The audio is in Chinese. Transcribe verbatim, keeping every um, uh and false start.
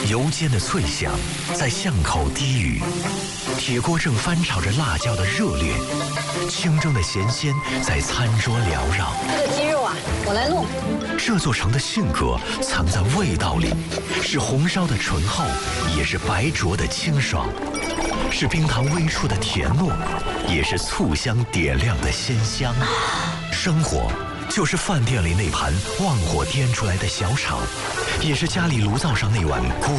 油煎的脆香在巷口低语，铁锅正翻炒着辣椒的热烈，清蒸的咸鲜在餐桌缭绕。 这个鸡肉啊，我来弄。 这座城的性格藏在味道里，是红烧的醇厚，也是白灼的清爽，是冰糖微出的甜糯，也是醋香点亮的鲜香。生活就是饭店里那盘旺火颠出来的小炒，也是家里炉灶上那碗